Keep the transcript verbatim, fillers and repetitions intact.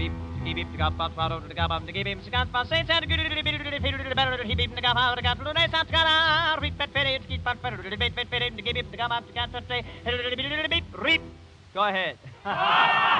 reap, keep him, the gap, but follow the gap, the give him, the gap, but say, and good, he beat the gap, the gap, the nice, and reap, pet, pet, keep, but, pet, pet, pet, the give him, the gap, the gap, say, reap. Go ahead.